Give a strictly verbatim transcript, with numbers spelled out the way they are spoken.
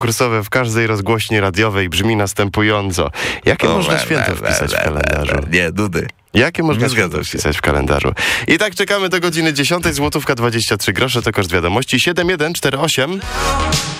kursowe w każdej rozgłośni radiowej brzmi następująco. Jakie O, można le, święto le, wpisać le, w kalendarzu? le, le. Nie, Dudy. Jakie można Nie święto zgadzam się. wpisać w kalendarzu? I tak czekamy do godziny dziesiątej, złotówka dwadzieścia trzy grosze, to koszt wiadomości siedem jeden cztery osiem.